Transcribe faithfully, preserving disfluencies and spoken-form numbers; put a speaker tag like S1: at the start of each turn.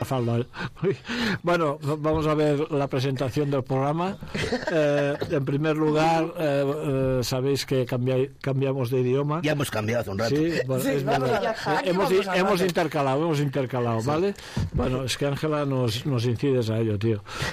S1: falda. Bueno, vamos a ver la presentación del programa. Eh, en primer lugar, eh, eh, sabéis que cambiáis, cambiamos de idioma.
S2: Ya hemos cambiado hace un rato.
S1: Sí, bueno,
S3: Sí,
S1: es
S3: vamos
S1: verdad.
S3: a-
S1: Eh, hemos,
S3: aquí vamos a
S1: hemos
S3: rato.
S1: intercalado, hemos intercalado, ¿vale? Bueno, es que Ángela nos, nos incides a ello, tío.